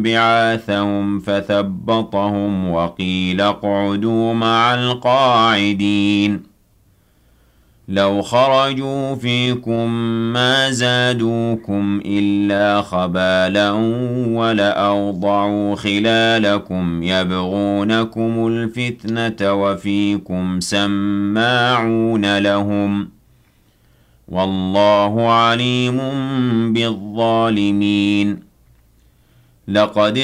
بعاثهم فثبطهم وقيل اقعدوا مع القاعدين لو خرجوا فيكم ما زادوكم إلا خبالا ولأوضعوا خلالكم يبغونكم الفتنة وفيكم سماعون لهم والله عليم بالظالمين لقد